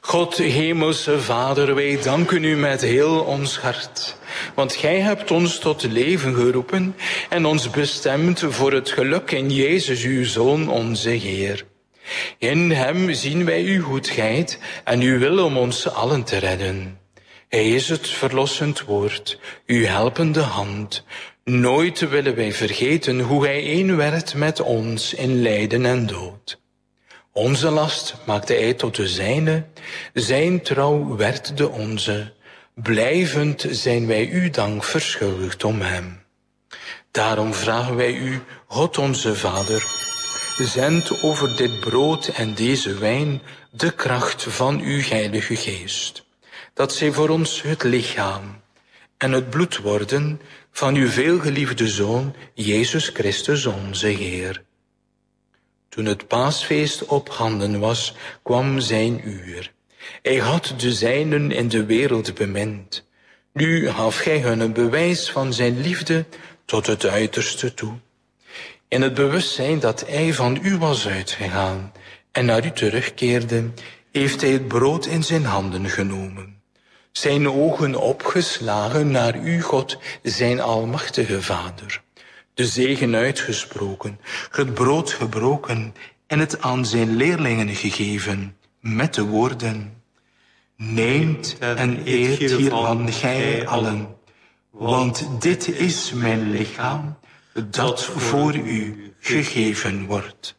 God, hemelse Vader, wij danken u met heel ons hart. Want gij hebt ons tot leven geroepen en ons bestemd voor het geluk in Jezus, uw Zoon, onze Heer. In hem zien wij uw goedheid en uw wil om ons allen te redden. Hij is het verlossend woord, uw helpende hand. Nooit willen wij vergeten hoe hij één werd met ons in lijden en dood. Onze last maakte hij tot de zijne, zijn trouw werd de onze. Blijvend zijn wij u dank verschuldigd om hem. Daarom vragen wij u, God onze Vader, zend over dit brood en deze wijn de kracht van uw heilige geest, dat zij voor ons het lichaam en het bloed worden van uw veelgeliefde Zoon, Jezus Christus onze Heer. Toen het paasfeest op handen was, kwam zijn uur. Hij had de zijnen in de wereld bemind. Nu gaf gij hun een bewijs van zijn liefde tot het uiterste toe. In het bewustzijn dat hij van u was uitgegaan en naar u terugkeerde, heeft hij het brood in zijn handen genomen. Zijn ogen opgeslagen naar u, God, zijn almachtige Vader. De zegen uitgesproken, het brood gebroken en het aan zijn leerlingen gegeven met de woorden: neemt en eet hiervan gij allen, want dit is mijn lichaam, dat voor u gegeven wordt.